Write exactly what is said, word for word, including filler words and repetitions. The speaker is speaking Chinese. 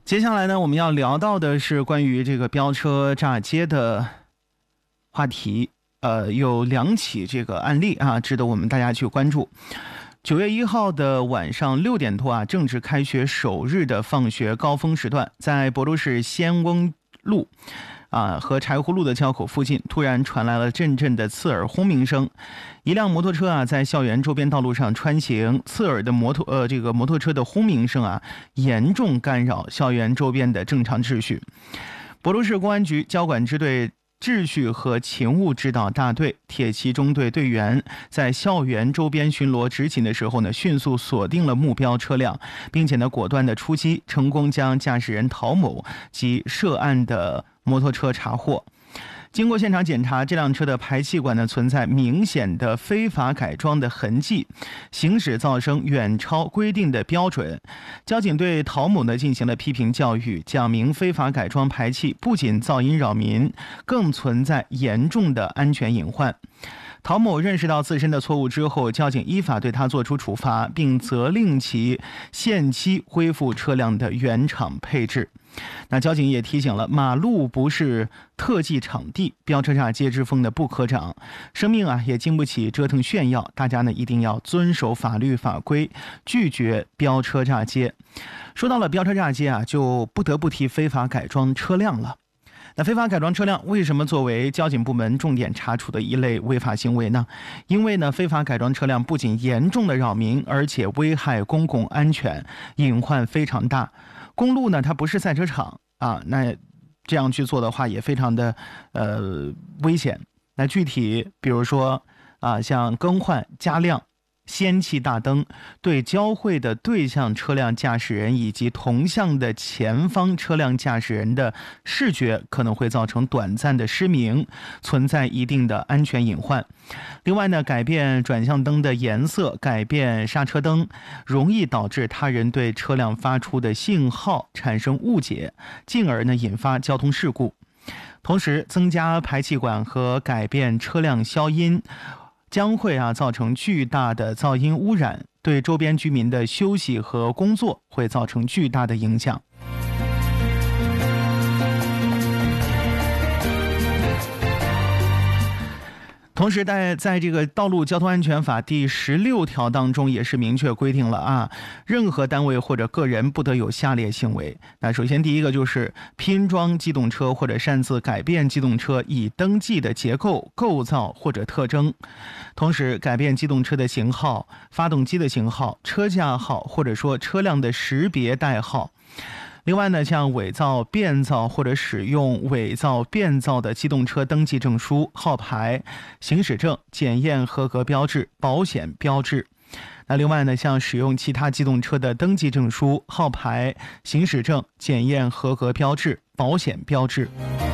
接下来呢，我们要聊到的是关于这个飙车炸街的话题。呃，有两起这个案例啊，值得我们大家去关注。九月一号的晚上六点多啊，正值开学首日的放学高峰时段，在博多市仙翁路啊和柴湖路的交口附近，突然传来了阵阵的刺耳轰鸣声。一辆摩托车啊，在校园周边道路上穿行，刺耳的摩托呃这个摩托车的轰鸣声啊，严重干扰校园周边的正常秩序。博多市公安局交管支队秩序和勤务指导大队铁骑中队队员在校园周边巡逻执勤的时候呢，迅速锁定了目标车辆，并且呢果断的出击，成功将驾驶人陶某及涉案的摩托车查获。经过现场检查，这辆车的排气管呢存在明显的非法改装的痕迹，行驶噪声远超规定的标准。交警对陶某呢进行了批评教育，讲明非法改装排气不仅噪音扰民，更存在严重的安全隐患。陶某认识到自身的错误之后，交警依法对他作出处罚，并责令其限期恢复车辆的原厂配置。那交警也提醒了，马路不是特技场地，飙车炸街之风的不可长，生命啊也经不起折腾炫耀，大家呢一定要遵守法律法规，拒绝飙车炸街。说到了飙车炸街啊，就不得不提非法改装车辆了。那非法改装车辆为什么作为交警部门重点查处的一类违法行为呢？因为呢，非法改装车辆不仅严重的扰民，而且危害公共安全，隐患非常大。公路呢，它不是赛车场啊，那这样去做的话，也非常的呃危险。那具体比如说啊，像更换、加亮、氙气大灯，对交汇的对向车辆驾驶人以及同向的前方车辆驾驶人的视觉可能会造成短暂的失明，存在一定的安全隐患。另外呢，改变转向灯的颜色，改变刹车灯，容易导致他人对车辆发出的信号产生误解，进而呢引发交通事故。同时，增加排气管和改变车辆消音，将会啊造成巨大的噪音污染，对周边居民的休息和工作会造成巨大的影响。同时在在这个道路交通安全法第十六条当中也是明确规定了啊，任何单位或者个人不得有下列行为。那首先第一个就是拼装机动车或者擅自改变机动车已登记的结构、构造或者特征，同时改变机动车的型号、发动机的型号、车架号或者说车辆的识别代号。另外呢，像伪造、变造或者使用伪造、变造的机动车登记证书、号牌、行驶证、检验合格标志、保险标志。那另外呢，像使用其他机动车的登记证书、号牌、行驶证、检验合格标志、保险标志。